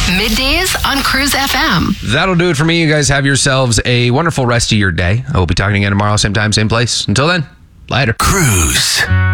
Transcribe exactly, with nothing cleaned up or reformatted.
Middays on Cruise F M. That'll do it for me. You guys have yourselves a wonderful rest of your day. I will be talking again tomorrow, same time, same place. Until then, later. Cruise.